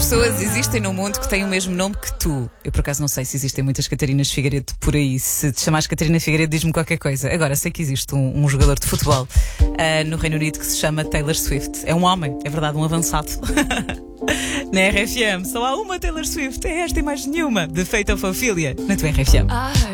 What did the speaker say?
pessoas existem no mundo que têm o mesmo nome que tu. Eu, por acaso, não sei se existem muitas Catarinas Figueiredo por aí. Se te chamares Catarina Figueiredo, diz-me qualquer coisa. Agora, sei que existe um jogador de futebol no Reino Unido que se chama Taylor Swift. É um homem, é verdade, um avançado. Na RFM só há uma Taylor Swift. É esta e mais nenhuma. The Fate of Ophelia, na tua RFM.